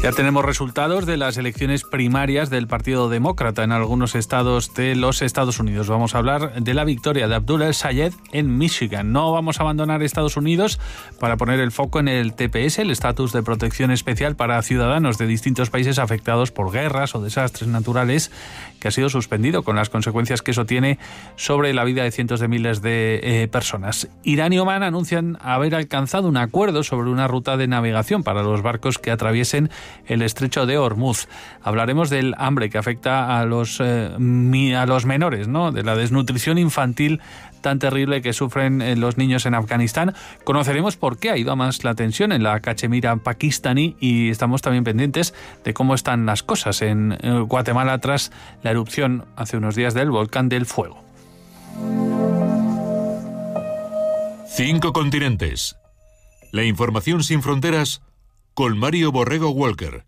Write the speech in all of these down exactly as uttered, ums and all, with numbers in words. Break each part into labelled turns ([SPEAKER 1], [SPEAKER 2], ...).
[SPEAKER 1] Ya tenemos resultados de las elecciones primarias del Partido Demócrata en algunos estados de los Estados Unidos. Vamos a hablar de la victoria de Abdul El-Sayed en Michigan. No vamos a abandonar Estados Unidos para poner el foco en el T P S, el estatus de protección especial para ciudadanos de distintos países afectados por guerras o desastres naturales, que ha sido suspendido con las consecuencias que eso tiene sobre la vida de cientos de miles de eh, personas. Irán y Omán anuncian haber alcanzado un acuerdo sobre una ruta de navegación para los barcos que atraviesen el estrecho de Hormuz. Hablaremos del hambre que afecta a los, eh, mi, a los menores, ¿no? De la desnutrición infantil tan terrible que sufren eh, los niños en Afganistán. Conoceremos por qué ha ido a más la tensión en la Cachemira pakistaní y estamos también pendientes de cómo están las cosas en eh, Guatemala tras la erupción hace unos días del volcán del Fuego.
[SPEAKER 2] Cinco continentes. La información sin fronteras con Mario Borrego Walker.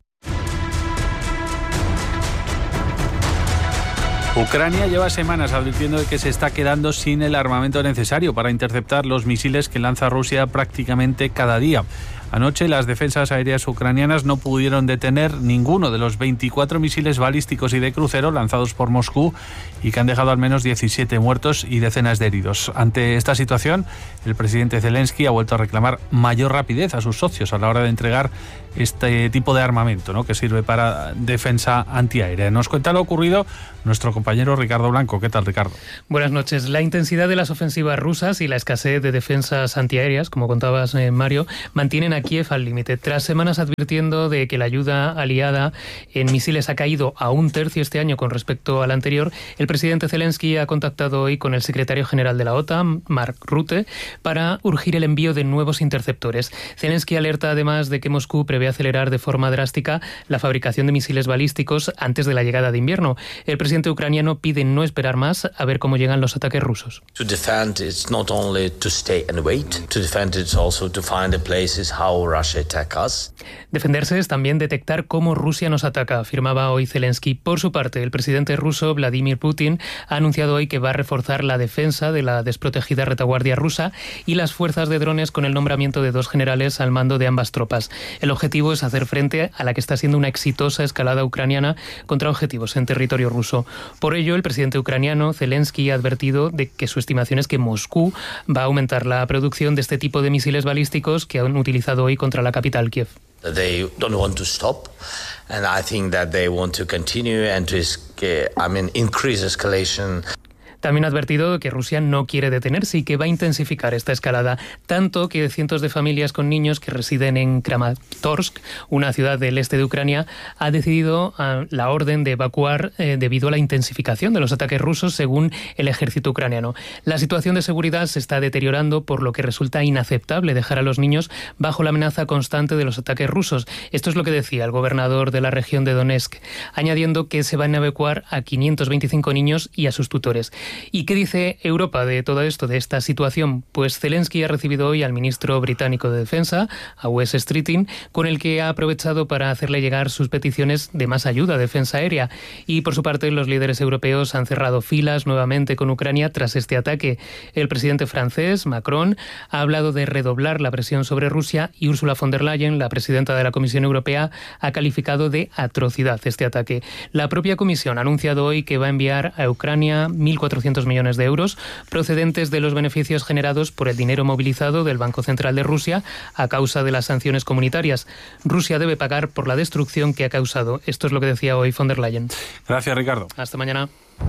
[SPEAKER 1] Ucrania lleva semanas advirtiendo de que se está quedando sin el armamento necesario para interceptar los misiles que lanza Rusia prácticamente cada día. Anoche las defensas aéreas ucranianas no pudieron detener ninguno de los veinticuatro misiles balísticos y de crucero lanzados por Moscú y que han dejado al menos diecisiete muertos y decenas de heridos. Ante esta situación, el presidente Zelensky ha vuelto a reclamar mayor rapidez a sus socios a la hora de entregar este tipo de armamento, ¿no?, que sirve para defensa antiaérea. Nos cuenta lo ocurrido nuestro compañero Ricardo Blanco. ¿Qué tal, Ricardo?
[SPEAKER 3] Buenas noches. La intensidad de las ofensivas rusas y la escasez de defensas antiaéreas, como contabas, eh, Mario, mantienen a Kiev al límite. Tras semanas advirtiendo de que la ayuda aliada en misiles ha caído a un tercio este año con respecto al anterior, el presidente Zelensky ha contactado hoy con el secretario general de la OTAN, Mark Rutte, para urgir el envío de nuevos interceptores. Zelensky alerta además de que Moscú prevé acelerar de forma drástica la fabricación de misiles balísticos antes de la llegada de invierno. El presidente ucraniano pide no esperar más a ver cómo llegan los ataques rusos.
[SPEAKER 4] To defend it's not only to stay and wait, to defend it's also to find the places how Russia attack us.
[SPEAKER 3] Defenderse es también detectar cómo Rusia nos ataca, afirmaba hoy Zelensky. Por su parte, el presidente ruso Vladimir Putin ha anunciado hoy que va a reforzar la defensa de la desprotegida retaguardia rusa y las fuerzas de drones con el nombramiento de dos generales al mando de ambas tropas. El objetivo es hacer frente a la que está siendo una exitosa escalada ucraniana contra objetivos en territorio ruso. Por ello, el presidente ucraniano Zelensky ha advertido de que su estimación es que Moscú va a aumentar la producción de este tipo de misiles balísticos que han utilizado hoy contra la capital, Kiev.
[SPEAKER 4] They don't want to stop, and I think that they want to continue and to, I mean, increase escalation.
[SPEAKER 3] También ha advertido que Rusia no quiere detenerse y que va a intensificar esta escalada, tanto que cientos de familias con niños que residen en Kramatorsk, una ciudad del este de Ucrania, ha decidido uh, la orden de evacuar eh, debido a la intensificación de los ataques rusos, según el ejército ucraniano. La situación de seguridad se está deteriorando, por lo que resulta inaceptable dejar a los niños bajo la amenaza constante de los ataques rusos. Esto es lo que decía el gobernador de la región de Donetsk, añadiendo que se van a evacuar a quinientos veinticinco niños y a sus tutores. ¿Y qué dice Europa de todo esto, de esta situación? Pues Zelensky ha recibido hoy al ministro británico de Defensa, a Wes Streeting, con el que ha aprovechado para hacerle llegar sus peticiones de más ayuda a defensa aérea. Y por su parte, los líderes europeos han cerrado filas nuevamente con Ucrania tras este ataque. El presidente francés, Macron, ha hablado de redoblar la presión sobre Rusia y Ursula von der Leyen, la presidenta de la Comisión Europea, ha calificado de atrocidad este ataque. La propia Comisión ha anunciado hoy que va a enviar a Ucrania mil cuatrocientos millones de euros procedentes de los beneficios generados por el dinero movilizado del Banco Central de Rusia a causa de las sanciones comunitarias. Rusia debe pagar por la destrucción que ha causado. Esto es lo que decía hoy von der Leyen.
[SPEAKER 1] Gracias, Ricardo.
[SPEAKER 3] Hasta mañana.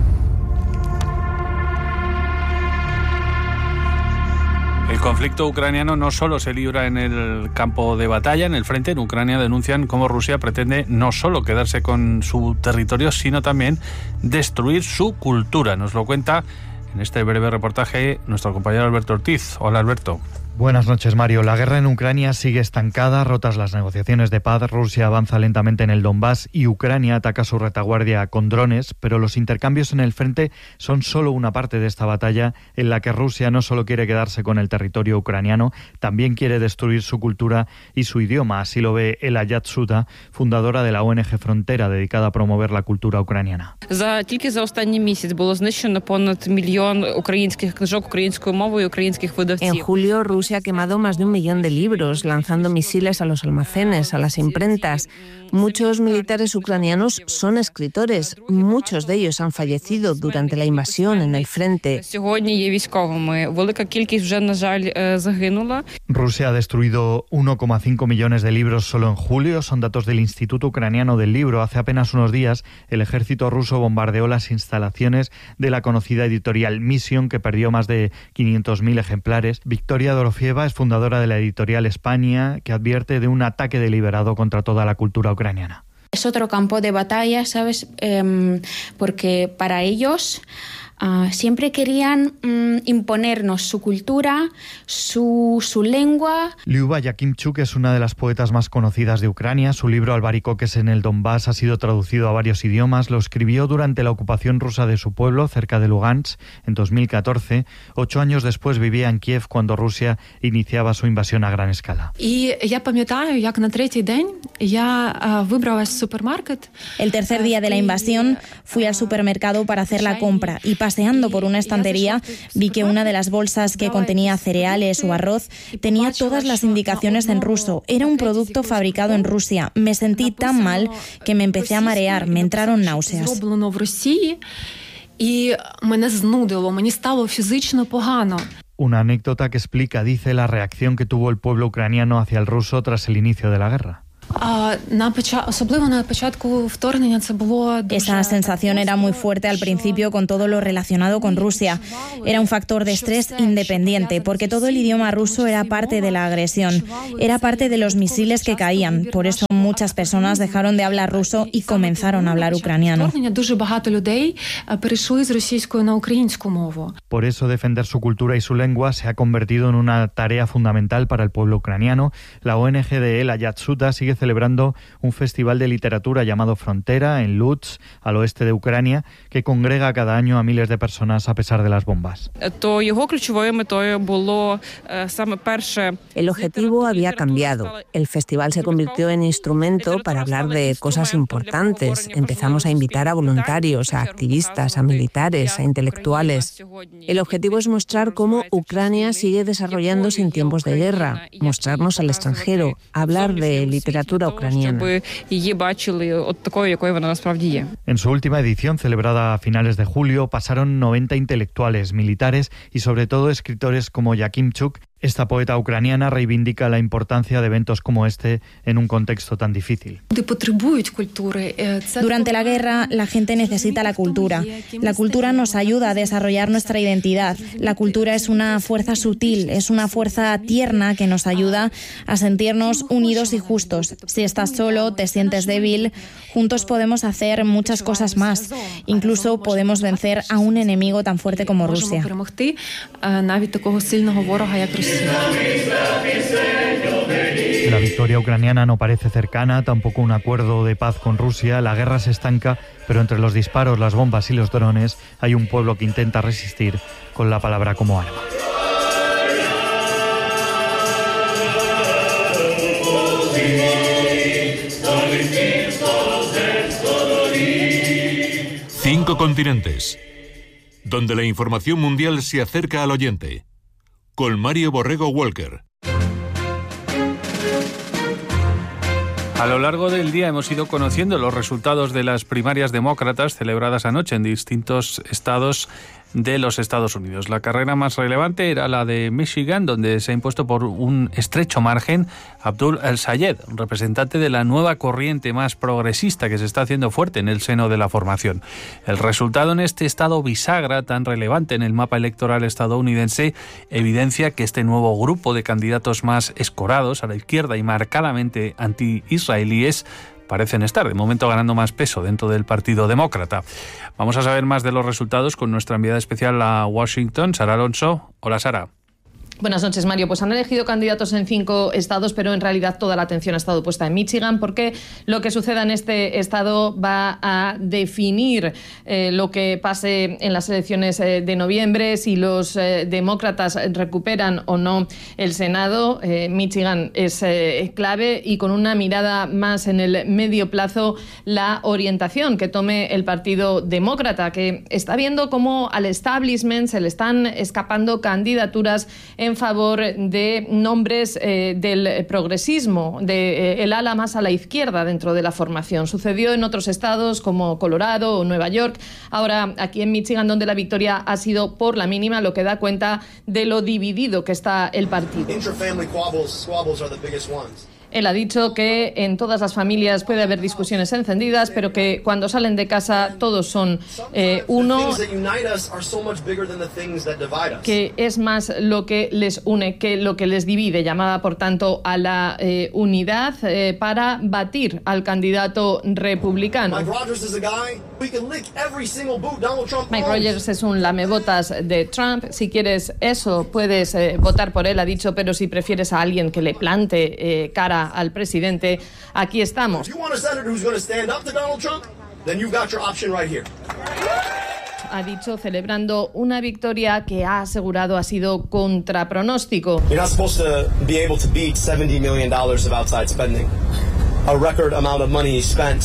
[SPEAKER 1] El conflicto ucraniano no solo se libra en el campo de batalla, en el frente. En Ucrania denuncian cómo Rusia pretende no solo quedarse con su territorio, sino también destruir su cultura. Nos lo cuenta en este breve reportaje nuestro compañero Alberto Ortiz. Hola, Alberto.
[SPEAKER 5] Buenas noches, Mario. La guerra en Ucrania sigue estancada, rotas las negociaciones de paz. Rusia avanza lentamente en el Donbass y Ucrania ataca su retaguardia con drones, pero los intercambios en el frente son solo una parte de esta batalla en la que Rusia no solo quiere quedarse con el territorio ucraniano, también quiere destruir su cultura y su idioma. Así lo ve Ela Yatsuta, fundadora de la O N G Frontera, dedicada a promover la cultura ucraniana.
[SPEAKER 6] За тільки за останній місяць було знищено понад мільйон українських книжок українською мовою, українських видавців.
[SPEAKER 7] En julio, Rusia Rusia ha quemado más de un millón de libros, lanzando misiles a los almacenes, a las imprentas. Muchos militares ucranianos son escritores. Muchos de ellos han fallecido durante la invasión en el frente.
[SPEAKER 5] Rusia ha destruido uno coma cinco millones de libros solo en julio. Son datos del Instituto Ucraniano del Libro. Hace apenas unos días, el ejército ruso bombardeó las instalaciones de la conocida editorial Mission, que perdió más de quinientos mil ejemplares. Victoria Dorofieva es fundadora de la editorial España, que advierte de un ataque deliberado contra toda la cultura ucraniana.
[SPEAKER 8] Es otro campo de batalla, ¿sabes? Eh, porque para ellos uh, siempre querían um, imponernos su cultura, su, su lengua.
[SPEAKER 5] Lyuba Yakimchuk es una de las poetas más conocidas de Ucrania. Su libro Albaricoques en el Donbass ha sido traducido a varios idiomas. Lo escribió durante la ocupación rusa de su pueblo, cerca de Lugansk, en dos mil catorce. Ocho años después vivía en Kiev cuando Rusia iniciaba su invasión a gran escala.
[SPEAKER 9] І я пам'ятаю, як на третій день я вибралась в супермаркет.
[SPEAKER 10] El tercer día de la invasión fui al supermercado para hacer la compra y paseando por una estantería vi que una de las bolsas que contenía cereales o arroz tenía todas las indicaciones en ruso. Era un producto fabricado en Rusia. Me sentí tan mal que me empecé a marear, me entraron náuseas.
[SPEAKER 9] І мене знудило, мені стало фізично погано.
[SPEAKER 5] Una anécdota que explica, dice, la reacción que tuvo el pueblo ucraniano hacia el ruso tras el inicio de la guerra.
[SPEAKER 10] Esa sensación era muy fuerte al principio con todo lo relacionado con Rusia. Era un factor de estrés independiente, porque todo el idioma ruso era parte de la agresión, era parte de los misiles que caían. Por eso muchas personas dejaron de hablar ruso y comenzaron a hablar ucraniano.
[SPEAKER 5] Por eso defender su cultura y su lengua se ha convertido en una tarea fundamental para el pueblo ucraniano. La O N G de El Ayatsuta sigue celebrando un festival de literatura llamado Frontera en Lutsk, al oeste de Ucrania, que congrega cada año a miles de personas a pesar de las bombas.
[SPEAKER 7] El objetivo había cambiado. El festival se convirtió en instrumento para hablar de cosas importantes. Empezamos a invitar a voluntarios, a activistas, a militares, a intelectuales. El objetivo es mostrar cómo Ucrania sigue desarrollándose en tiempos de guerra, mostrarnos al extranjero, hablar de literatura ucraniana.
[SPEAKER 5] En su última edición, celebrada a finales de julio, pasaron noventa intelectuales, militares y sobre todo escritores como Yakimchuk. Esta poeta ucraniana reivindica la importancia de eventos como este en un contexto tan difícil.
[SPEAKER 10] Durante la guerra, la gente necesita la cultura. La cultura nos ayuda a desarrollar nuestra identidad. La cultura es una fuerza sutil, es una fuerza tierna que nos ayuda a sentirnos unidos y justos. Si estás solo, te sientes débil, juntos podemos hacer muchas cosas más. Incluso podemos vencer a un enemigo tan fuerte como Rusia.
[SPEAKER 5] La victoria ucraniana no parece cercana, tampoco un acuerdo de paz con Rusia. La guerra se estanca, pero entre los disparos, las bombas y los drones hay un pueblo que intenta resistir con la palabra como arma.
[SPEAKER 2] Cinco continentes, donde la información mundial se acerca al oyente. Con Mario Borrego Walker.
[SPEAKER 1] A lo largo del día hemos ido conociendo los resultados de las primarias demócratas celebradas anoche en distintos estados de los Estados Unidos. La carrera más relevante era la de Michigan, donde se ha impuesto por un estrecho margen Abdul El-Sayed, representante de la nueva corriente más progresista que se está haciendo fuerte en el seno de la formación. El resultado en este estado bisagra, tan relevante en el mapa electoral estadounidense, evidencia que este nuevo grupo de candidatos más escorados a la izquierda y marcadamente anti-israelíes parecen estar, de momento, ganando más peso dentro del Partido Demócrata. Vamos a saber más de los resultados con nuestra enviada especial a Washington, Sara Alonso. Hola, Sara.
[SPEAKER 11] Buenas noches, Mario. Pues han elegido candidatos en cinco estados, pero en realidad toda la atención ha estado puesta en Michigan, porque lo que suceda en este estado va a definir eh, lo que pase en las elecciones eh, de noviembre, si los eh, demócratas recuperan o no el Senado. Eh, Michigan es eh, clave, y con una mirada más en el medio plazo, la orientación que tome el Partido Demócrata, que está viendo cómo al establishment se le están escapando candidaturas en en favor de nombres eh, del progresismo, del de, eh, ala más a la izquierda dentro de la formación. Sucedió en otros estados como Colorado o Nueva York. Ahora aquí en Michigan, donde la victoria ha sido por la mínima, lo que da cuenta de lo dividido que está el partido. Él ha dicho que en todas las familias puede haber discusiones encendidas, pero que cuando salen de casa todos son eh, uno, que es más lo que les une que lo que les divide. Llamaba, por tanto, a la eh, unidad eh, para batir al candidato republicano. Mike Rogers es un lamebotas de Trump. Si quieres eso, puedes eh, votar por él, ha dicho, pero si prefieres a alguien que le plante eh, cara al presidente, aquí estamos. Ha dicho, celebrando una victoria que ha asegurado ha sido contra pronóstico.
[SPEAKER 12] You're not supposed to be able to beat seventy million dollars of outside spending, a record amount of money spent.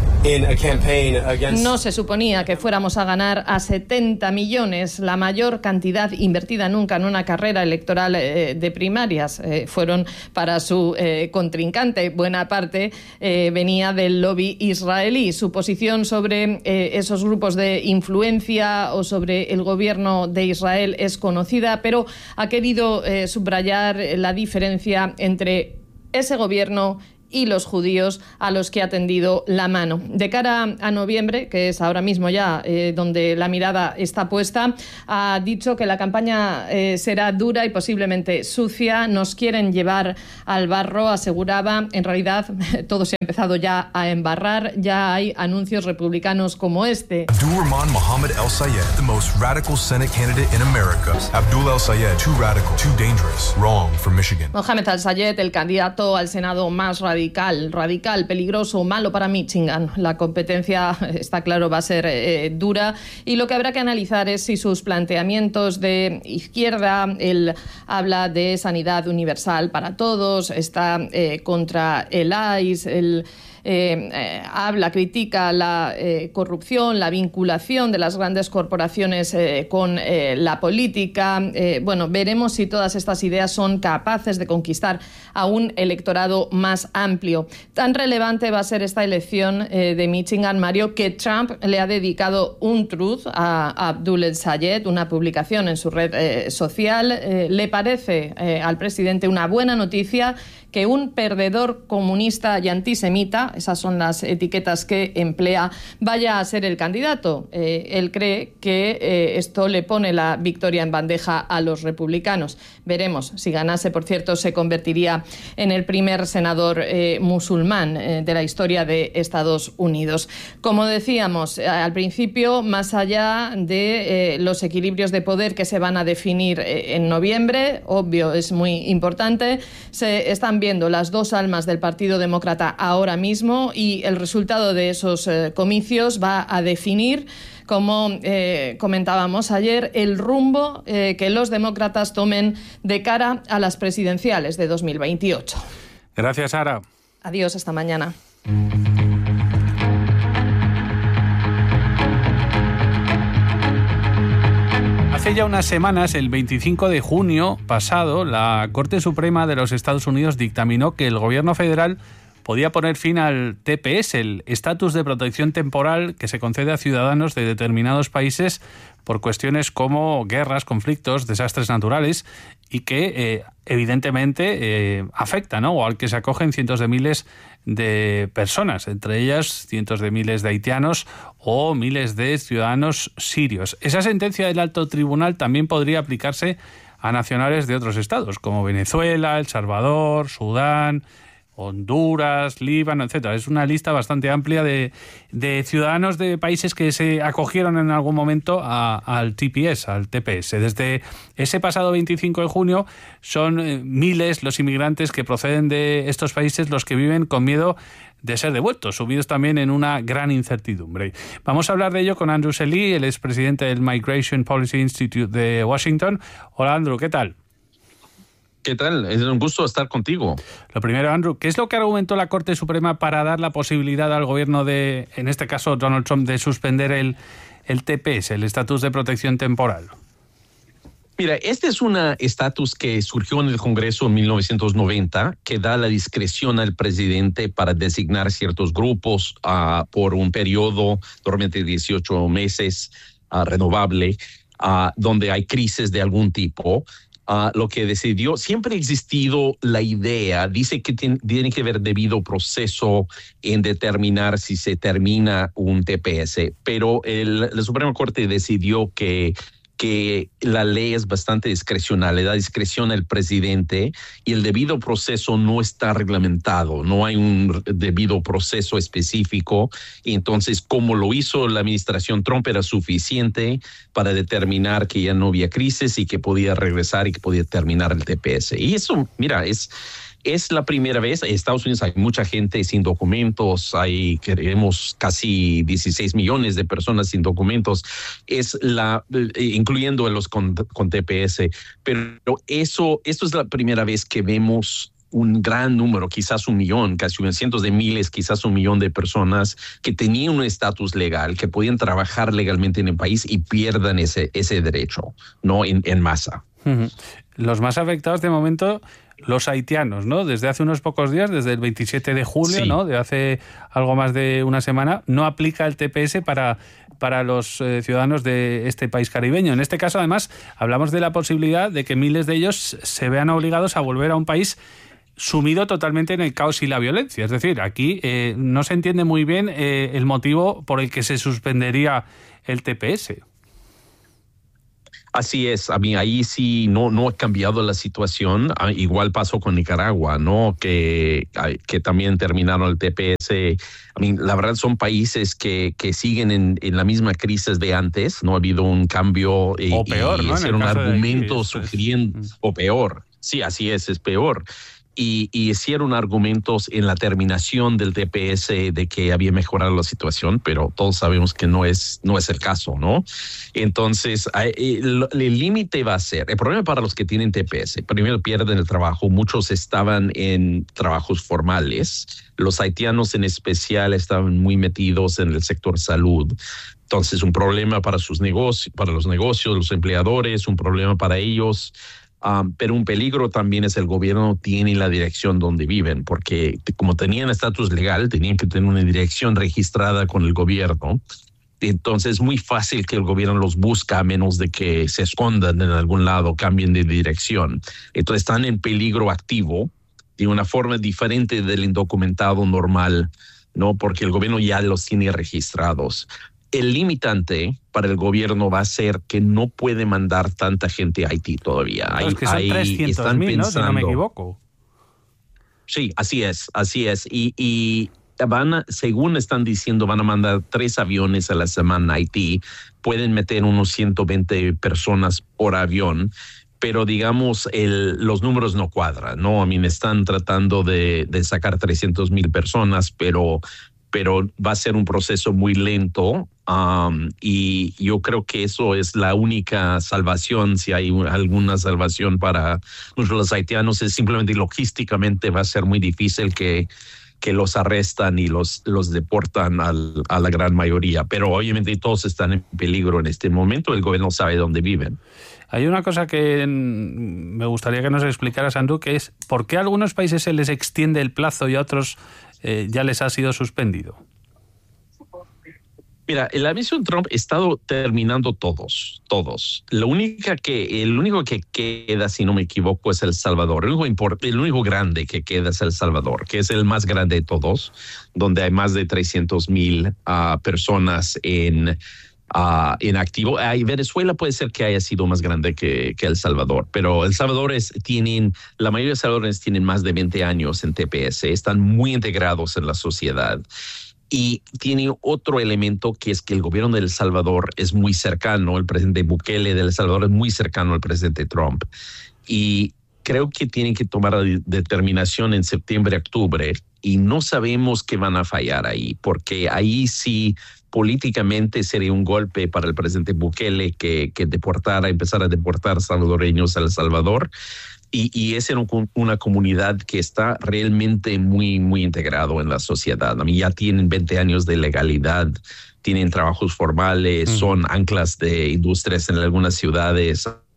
[SPEAKER 11] No se suponía que fuéramos a ganar a setenta millones, la mayor cantidad invertida nunca en una carrera electoral eh, de primarias. Eh, fueron para su eh, contrincante. Buena parte eh, venía del lobby israelí. Su posición sobre eh, esos grupos de influencia o sobre el gobierno de Israel es conocida, pero ha querido eh, subrayar la diferencia entre ese gobierno y los judíos a los que ha tendido la mano. De cara a noviembre, que es ahora mismo ya eh, donde la mirada está puesta, ha dicho que la campaña eh, será dura y posiblemente sucia. Nos quieren llevar al barro, aseguraba. En realidad, todo se ha empezado ya a embarrar. Ya hay anuncios republicanos como este.
[SPEAKER 13] Abdul-Rahman Mohammed El-Sayed, the most radical Senate candidate in America. Abdul El-Sayed, too radical, too dangerous, wrong for Michigan.
[SPEAKER 11] Mohammed El-Sayed, el candidato al Senado más radical Radical, radical, peligroso, malo para Michigan. La competencia, está claro, va a ser eh, dura, y lo que habrá que analizar es si sus planteamientos de izquierda, él habla de sanidad universal para todos, está eh, contra el I C E, el Eh, eh, habla, critica la eh, corrupción, la vinculación de las grandes corporaciones eh, con eh, la política. Eh, bueno, veremos si todas estas ideas son capaces de conquistar a un electorado más amplio. Tan relevante va a ser esta elección eh, de Michigan, Mario, que Trump le ha dedicado un truth a, a Abdul El-Sayed, una publicación en su red eh, social. Eh, le parece eh, al presidente una buena noticia que un perdedor comunista y antisemita, esas son las etiquetas que emplea, vaya a ser el candidato. Eh, él cree que eh, esto le pone la victoria en bandeja a los republicanos. Veremos. Si ganase, por cierto, se convertiría en el primer senador eh, musulmán eh, de la historia de Estados Unidos. Como decíamos eh, al principio, más allá de eh, los equilibrios de poder que se van a definir eh, en noviembre, obvio, es muy importante, se están viendo las dos almas del Partido Demócrata ahora mismo, y el resultado de esos eh, comicios va a definir, como eh, comentábamos ayer, el rumbo eh, que los demócratas tomen de cara a las presidenciales de dos mil veintiocho.
[SPEAKER 1] Gracias, Sara.
[SPEAKER 11] Adiós, hasta mañana.
[SPEAKER 1] Hace ya unas semanas, el veinticinco de junio pasado, la Corte Suprema de los Estados Unidos dictaminó que el gobierno federal podía poner fin al T P S, el estatus de protección temporal que se concede a ciudadanos de determinados países por cuestiones como guerras, conflictos, desastres naturales, y que eh, evidentemente eh, afecta, ¿no?, o al que se acogen cientos de miles de personas, entre ellas cientos de miles de haitianos o miles de ciudadanos sirios. Esa sentencia del alto tribunal también podría aplicarse a nacionales de otros estados, como Venezuela, El Salvador, Sudán, Honduras, Líbano, etcétera. Es una lista bastante amplia de, de ciudadanos de países que se acogieron en algún momento a, al T P S, al T P S. Desde ese pasado veinticinco de junio son eh, miles los inmigrantes que proceden de estos países los que viven con miedo de ser devueltos, subidos también en una gran incertidumbre. Vamos a hablar de ello con Andrew Selly, el expresidente del Migration Policy Institute de Washington. Hola, Andrew, ¿qué tal?
[SPEAKER 14] ¿Qué tal? Es un gusto estar contigo.
[SPEAKER 1] Lo primero, Andrew, ¿qué es lo que argumentó la Corte Suprema para dar la posibilidad al gobierno de, en este caso Donald Trump, de suspender el, el T P S, el estatus de protección temporal?
[SPEAKER 14] Mira, este es un estatus que surgió en el Congreso en mil novecientos noventa, que da la discreción al presidente para designar ciertos grupos uh, por un periodo, normalmente dieciocho meses, uh, renovable, uh, donde hay crisis de algún tipo. Uh, lo que decidió, siempre ha existido la idea, dice que tiene, tiene que haber debido proceso en determinar si se termina un T P S, pero el, la Suprema Corte decidió que que la ley es bastante discrecional, le da discreción al presidente y el debido proceso no está reglamentado, no hay un debido proceso específico. Y entonces, como lo hizo la administración Trump, era suficiente para determinar que ya no había crisis y que podía regresar y que podía terminar el T P S. Y eso, mira, es... Es la primera vez. En Estados Unidos hay mucha gente sin documentos, hay queremos casi dieciséis millones de personas sin documentos, es la, incluyendo los con, con T P S. Pero eso, esto es la primera vez que vemos un gran número, quizás un millón, casi cientos de miles, quizás un millón de personas que tenían un estatus legal, que podían trabajar legalmente en el país y pierdan ese, ese derecho, ¿no? En, en masa.
[SPEAKER 1] Uh-huh. Los más afectados de momento, los haitianos, ¿no? Desde hace unos pocos días, desde el veintisiete de julio, sí. ¿no? De hace algo más de una semana, no aplica el T P S para, para los eh, ciudadanos de este país caribeño. En este caso, además, hablamos de la posibilidad de que miles de ellos se vean obligados a volver a un país sumido totalmente en el caos y la violencia. Es decir, aquí eh, no se entiende muy bien eh, el motivo por el que se suspendería el T P S.
[SPEAKER 14] Así es, a mí ahí sí no, no ha cambiado la situación. Ah, igual pasó con Nicaragua, ¿no? Que, que también terminaron el T P S. A mí, la verdad son países que, que siguen en, en la misma crisis de antes. No ha habido un cambio y,
[SPEAKER 1] o peor,
[SPEAKER 14] y
[SPEAKER 1] ¿no?
[SPEAKER 14] hacer un argumento sugiriendo, es... o peor. Sí, así es, es peor. Y, y hicieron argumentos en la terminación del T P S de que había mejorado la situación, pero todos sabemos que no es, no es el caso, ¿no? Entonces, el límite va a ser, el problema para los que tienen T P S, primero pierden el trabajo, muchos estaban en trabajos formales, los haitianos en especial estaban muy metidos en el sector salud. Entonces, un problema para sus negocios, para los negocios, los empleadores, un problema para ellos. Um, pero un peligro también es el gobierno tiene la dirección donde viven, porque como tenían estatus legal, tenían que tener una dirección registrada con el gobierno. Entonces es muy fácil que el gobierno los busque a menos de que se escondan en algún lado, cambien de dirección. Entonces están en peligro activo de una forma diferente del indocumentado normal, ¿no? Porque el gobierno ya los tiene registrados. El limitante para el gobierno va a ser que no puede mandar tanta gente a Haití todavía.
[SPEAKER 1] Hay, es que son trescientos mil, ¿no? Si no me equivoco.
[SPEAKER 14] Sí, así es, así es. Y, y van a, según están diciendo, van a mandar tres aviones a la semana a Haití. Pueden meter unos ciento veinte personas por avión, pero digamos, el, los números no cuadran, ¿no? I mean, están tratando de, de sacar trescientos mil personas, pero... pero va a ser un proceso muy lento um, y yo creo que eso es la única salvación, si hay alguna salvación para los haitianos, es simplemente logísticamente va a ser muy difícil que, que los arrestan y los, los deportan al, a la gran mayoría, pero obviamente todos están en peligro en este momento, el gobierno sabe dónde viven.
[SPEAKER 1] Hay una cosa que me gustaría que nos explicaras, Andrew, que es ¿por qué a algunos países se les extiende el plazo y a otros eh, ya les ha sido suspendido?
[SPEAKER 14] Mira, la administración Trump ha estado terminando todos, todos. Lo única que, el único que queda, si no me equivoco, es El Salvador. El único, import, el único grande que queda es El Salvador, que es el más grande de todos, donde hay más de trescientos mil uh, personas en... Uh, en activo. Uh, Venezuela puede ser que haya sido más grande que, que El Salvador, pero El Salvador es, tienen, la mayoría de salvadores tienen más de veinte años en T P S, están muy integrados en la sociedad. Y tiene otro elemento que es que el gobierno de El Salvador es muy cercano, el presidente Bukele de El Salvador es muy cercano al presidente Trump. Y creo que tienen que tomar la determinación en septiembre, octubre, y no sabemos qué van a fallar ahí, porque ahí sí políticamente sería un golpe para el presidente Bukele que, que deportara, empezar a deportar salvadoreños a El Salvador. Y, y es en una comunidad que está realmente muy, muy integrado en la sociedad. A mí ya tienen veinte años de legalidad, tienen trabajos formales, mm. son anclas de industrias en algunas ciudades.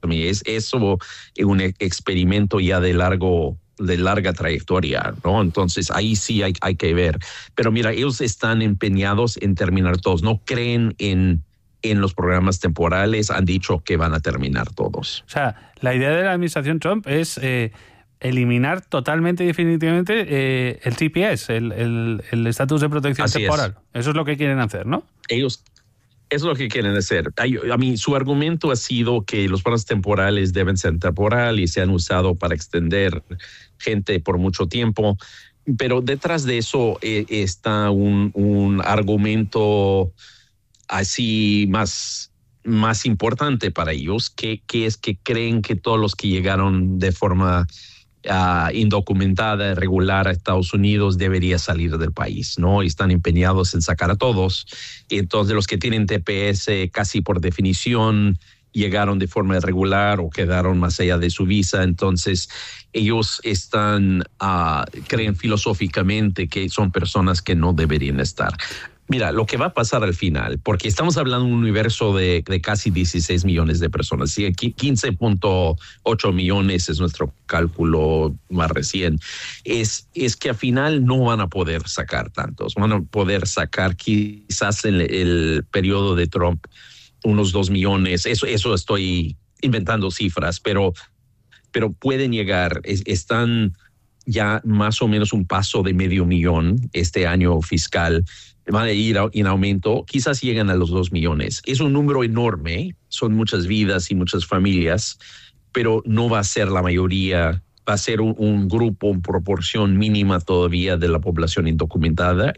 [SPEAKER 14] Es eso un experimento ya de largo de larga trayectoria, ¿no? Entonces ahí sí hay, hay que ver. Pero mira, ellos están empeñados en terminar todos. No creen en, en los programas temporales. Han dicho que van a terminar todos.
[SPEAKER 1] O sea, la idea de la administración Trump es eh, eliminar totalmente y definitivamente eh, el T P S, el el estatus de protección
[SPEAKER 14] Así
[SPEAKER 1] temporal.
[SPEAKER 14] Es.
[SPEAKER 1] Eso es lo que quieren hacer, ¿no?
[SPEAKER 14] Ellos... Eso es lo que quieren hacer. A mí, su argumento ha sido que los programas temporales deben ser temporales y se han usado para extender gente por mucho tiempo. Pero detrás de eso eh, está un, un argumento así más, más importante para ellos, que, que es que creen que todos los que llegaron de forma Uh, indocumentada, irregular a Estados Unidos debería salir del país, ¿no? Y están empeñados en sacar a todos. Y entonces los que tienen T P S casi por definición llegaron de forma irregular o quedaron más allá de su visa. Entonces ellos están, uh, creen filosóficamente que son personas que no deberían estar. Mira, lo que va a pasar al final, porque estamos hablando de un universo de, de casi dieciséis millones de personas, ¿sí? quince punto ocho millones es nuestro cálculo más recién, es, es que al final no van a poder sacar tantos, van a poder sacar quizás en el, el periodo de Trump unos dos millones, eso, eso estoy inventando cifras, pero, pero pueden llegar, es, están ya más o menos un paso de medio millón este año fiscal, van a ir en aumento, quizás llegan a los dos millones. Es un número enorme, son muchas vidas y muchas familias, pero no va a ser la mayoría, va a ser un, un grupo, una proporción mínima todavía de la población indocumentada.